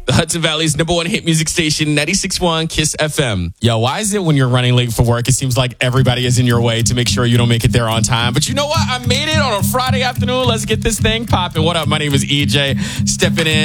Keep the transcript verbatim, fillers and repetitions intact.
the Hudson Valley's number one hit music station, ninety-six point one KISS F M. Yo, why is it when you're running late for work, it seems like everybody is in your way to make sure you don't make it there on time? But you know what? I made it on a Friday afternoon. Let's get this thing popping. What up? My name is E J, stepping in